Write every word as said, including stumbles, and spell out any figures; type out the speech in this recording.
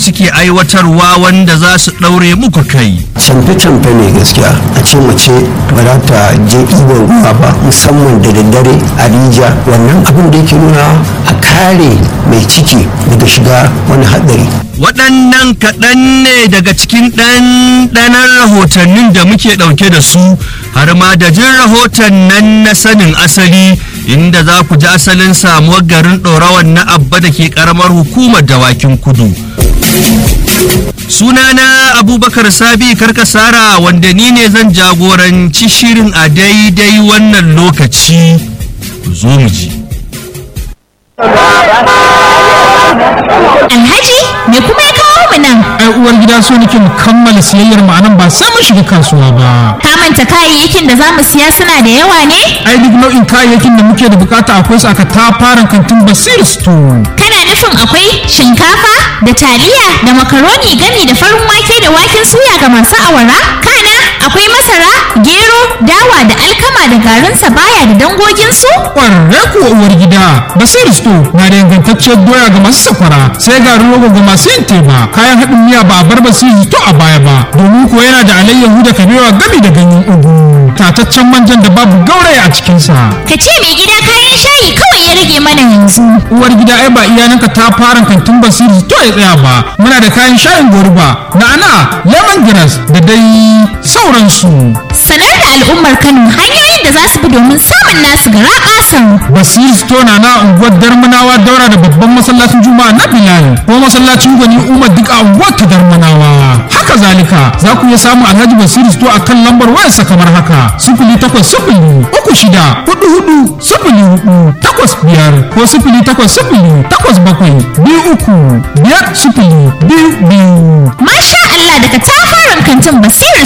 suke aiwatarwa wanda za su ɗaure muku kai. Camfe-camfe ne gaskiya a ce mace ba za ta je ɗiban ruwa ba musamman da daddare a rija, wannan abin da yake nuna a kare mai ciki daga shiga wani haɗari. Waɗannan kaɗan ne daga cikin ɗanɗanon rahotannin da muke ɗauke da su, har ma da jin rahoton nan na sanin asali, inda za ku ji asalin samuwar garin ɗorawan na Abba da ke ƙaramar hukumar Dawakin Kudu. Sunana Abubakar Sabi Karkasara, wanda ni ne zan jagoranci shirin a daidai wannan lokaci. Ku zo mu ji. Alhaji, me kuma ya kawo mu nan? Ai uwar gida so nake mu kammala siyayyar mu anan ba sai mun shiga kasuwa ba. Ka manta kayayyakin da zamu siya suna da yawa ne? Ai duk nau'in kayayyakin da muke da bukata akwai su aka tafaran kantin Basir Store. Kana nufin akwai shinkafa da taliya da makaroni gami da farin wake da waken suya ga masu awara? Kana akwai masara, gero, dawa da alkama da garin sabaya da dangogin su? Ƙwararre kuwa uwar gida, Basir Store na da ingantacciyar doya ga masu sakwara, sai garin rogo ga masu yin teba. Kayan haɗin miya ba a bar Basir Store a baya ba, domin kuwa yana da alayyahu da kabewa gami da ganyen ugu, tataccen manjan da babu gauraya a cikinsa. Ka ce mai gida kayan shayi kawai ya rage mana yanzu. Uwar gida ai ba iyalanka ta fara kantin Basir Store ya tsaya ba, muna da kayan shayin goruba, na'ana, lemongrass da dai sauransu. Sanar da al'ummar Kano hanyoyin da za su bi domin samun nasu gara ƙasan. Basir Store na na unguwar Darmanawa daura da babban masallacin Juma'a na Bilal ko masallacin Gwani Umar duk a unguwar ta Darmanawa. Haka zalika za ku iya samun Alhaji Basir Store a kan lambar wayarsa kamar haka sifili takwas sifili uku shida hudu hudu sifili hudu takwas biyar ko sifili takwas sifili takwas bakwai biyu uku biyar sifili biyu biyu. Masha Allah, daga tafaran kantin Basir